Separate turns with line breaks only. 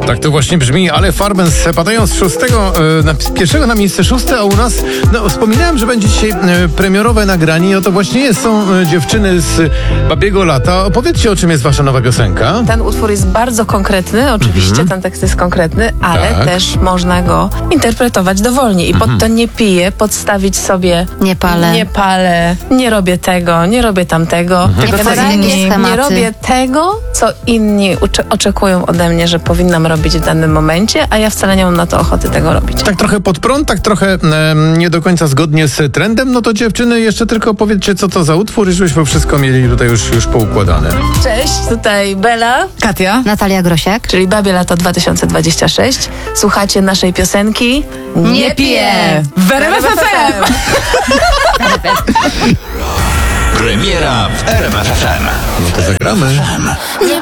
Tak to właśnie brzmi, ale Farben padają z pierwszego na miejsce 6, a u nas, wspominałem, że będzie dzisiaj premierowe nagranie i oto właśnie są dziewczyny z Babiego Lata. Opowiedzcie, o czym jest wasza nowa piosenka.
Ten utwór jest bardzo konkretny, oczywiście ten tekst jest konkretny, ale
Tak.
też można go interpretować dowolnie i pod to nie piję, podstawić sobie
Nie palę.
nie robię tego, nie robię tamtego,
powtarzajcie schematy.
nie robię tego, co inni oczekują ode mnie, że powinnam robić w danym momencie, a ja wcale nie mam na to ochoty tego robić.
Tak trochę pod prąd, tak trochę nie do końca zgodnie z trendem, no to dziewczyny, jeszcze tylko powiedzcie, co to za utwór, żebyśmy wszystko mieli tutaj już poukładane.
Cześć, tutaj Bela,
Katia.
Natalia Grosiak.
czyli Babie Lato 2026. Słuchacie naszej piosenki
Nie piję. W RMF FM.
Premiera w RMF FM.
No to zagramy.